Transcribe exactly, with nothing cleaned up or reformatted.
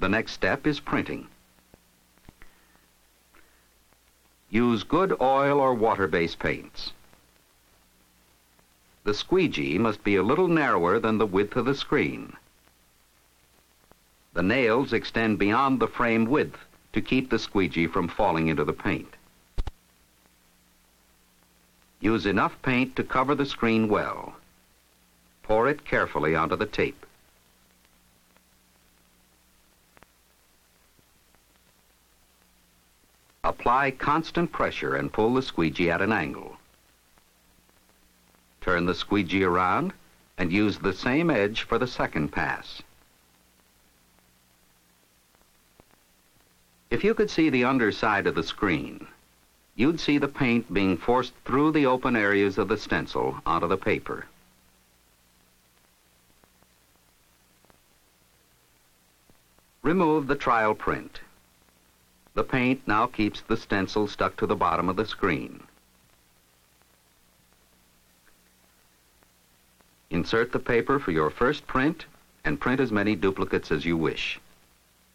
The next step is printing. Use good oil or water-based paints. The squeegee must be a little narrower than the width of the screen. The nails extend beyond the frame width to keep the squeegee from falling into the paint. Use enough paint to cover the screen well. Pour it carefully onto the tape. Apply constant pressure and pull the squeegee at an angle. Turn the squeegee around and use the same edge for the second pass. If you could see the underside of the screen, you'd see the paint being forced through the open areas of the stencil onto the paper. Remove the trial print. The paint now keeps the stencil stuck to the bottom of the screen. Insert the paper for your first print and print as many duplicates as you wish.